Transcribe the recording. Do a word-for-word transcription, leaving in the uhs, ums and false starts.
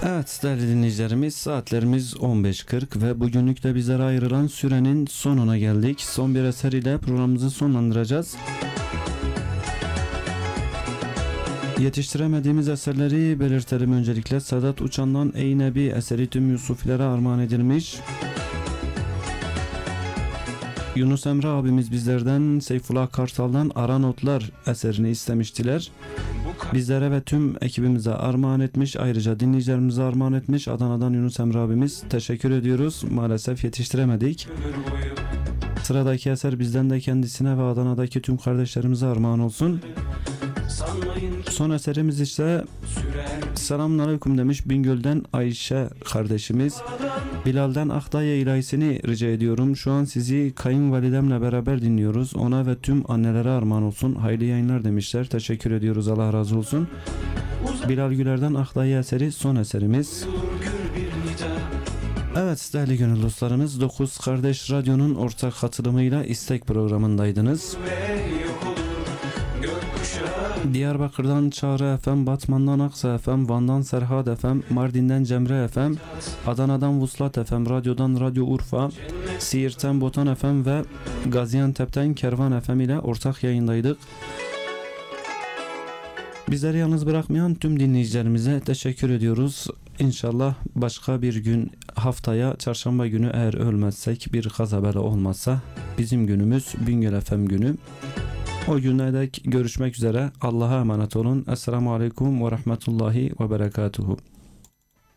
Evet değerli dinleyicilerimiz, saatlerimiz on beş kırk ve bugünlük de bizlere ayrılan sürenin sonuna geldik. Son bir eser ile programımızı sonlandıracağız. Yetiştiremediğimiz eserleri belirtelim öncelikle. Sedat Uçan'dan Ey Nebi eseri tüm Yusufilere armağan edilmiş. Yunus Emre abimiz bizlerden Seyfullah Kartal'dan Ara Notlar eserini istemiştiler. Bizlere ve tüm ekibimize armağan etmiş. Ayrıca dinleyicilerimize armağan etmiş. Adana'dan Yunus Emre abimiz, teşekkür ediyoruz. Maalesef yetiştiremedik. Sıradaki eser bizden de kendisine ve Adana'daki tüm kardeşlerimize armağan olsun. Son eserimiz ise Selamünaleyküm demiş Bingöl'den Ayşe kardeşimiz. Bilal'den Akdaya ilahisini rica ediyorum. Şu an sizi kayınvalidemle beraber dinliyoruz. Ona ve tüm annelere armağan olsun. Hayırlı yayınlar demişler. Teşekkür ediyoruz. Allah razı olsun. Bilal Güler'den Akdaya eseri son eserimiz. Evet değerli gönül dostlarımız, dokuz Kardeş Radyo'nun ortak katılımıyla istek programındaydınız. Diyarbakır'dan Çağrı F M, Batman'dan Aksa F M, Van'dan Serhat F M, Mardin'den Cemre F M, Adana'dan Vuslat F M, Radyo'dan Radyo Urfa, Siirt'ten Botan F M ve Gaziantep'ten Kervan F M ile ortak yayındaydık. Bizleri yalnız bırakmayan tüm dinleyicilerimize teşekkür ediyoruz. İnşallah başka bir gün, haftaya çarşamba günü eğer ölmezsek, bir kaza bela olmazsa bizim günümüz Bingöl F M günü. O günlerde görüşmek üzere. Allah'a emanet olun. Esselamu Aleyküm ve Rahmetullahi ve Berekatuhu.